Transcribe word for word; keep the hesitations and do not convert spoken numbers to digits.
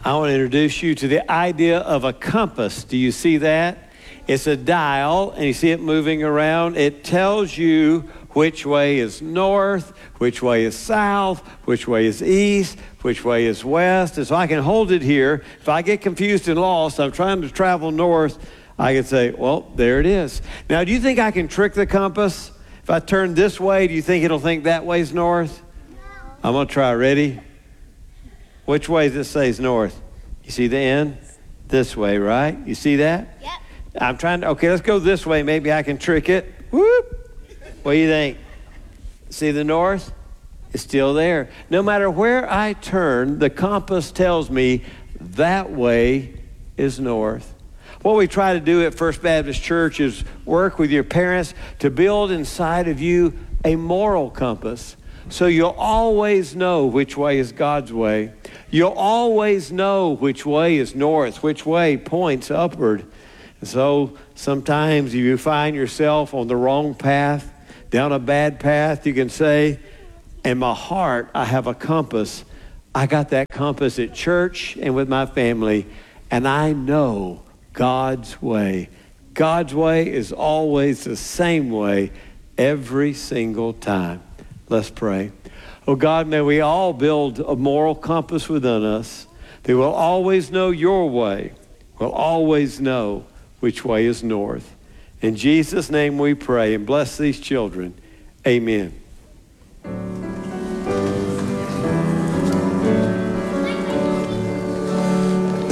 I want to introduce you to the idea of a compass. Do you see that? It's a dial, and you see it moving around. It tells you which way is north, which way is south, which way is east, which way is west. And so I can hold it here. If I get confused and lost, I'm trying to travel north, I can say, well, there it is. Now, do you think I can trick the compass? If I turn this way, do you think it'll think that way's north? No. I'm going to try. Ready? Which way does it say is north? You see the end? This way, right? You see that? Yep. I'm trying to, okay, let's go this way. Maybe I can trick it. Whoop. What do you think? See the north? It's still there. No matter where I turn, the compass tells me that way is north. What we try to do at First Baptist Church is work with your parents to build inside of you a moral compass. So you'll always know which way is God's way. You'll always know which way is north, which way points upward. And so sometimes if you find yourself on the wrong path, down a bad path, you can say, in my heart, I have a compass. I got that compass at church and with my family, and I know God's way. God's way is always the same way every single time. Let's pray. Oh God, may we all build a moral compass within us that will always know your way, will always know which way is north. In Jesus' name we pray, and bless these children. Amen.